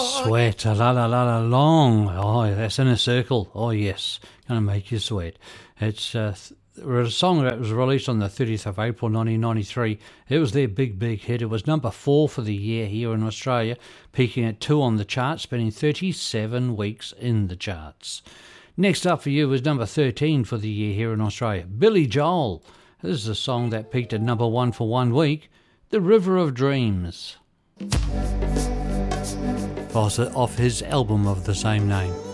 Sweat, a la la la la long. Oh, that's in a circle. Oh, yes, gonna make you sweat. It's a song that was released on the 30th of April 1993. It was their big hit. It was number 4 for the year here in Australia, peaking at 2 on the charts, spending 37 weeks in the charts. Next up for you was number 13 for the year here in Australia, Billy Joel. This is a song that peaked at number 1 for 1 week, The River of Dreams, off his album of the same name.